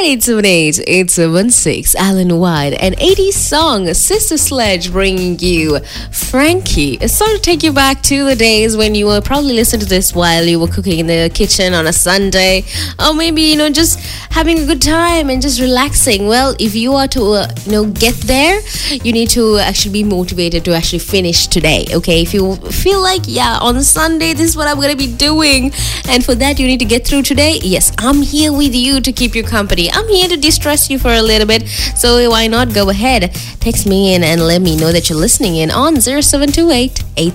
878-876 Alan White, an 80s song, Sister Sledge, bringing you Frankie. It's sort of take you back to the days when you were probably listening to this while you were cooking in the kitchen on a Sunday, or maybe, just having a good time and just relaxing. Well, if you are to, get there, you need to actually be motivated to actually finish today, okay? If you feel like, on Sunday, this is what I'm going to be doing, and for that, you need to get through today, yes, I'm here with you to keep you company. I'm here to distress you for a little bit. So why not go ahead? Text me in and let me know that you're listening in on 0728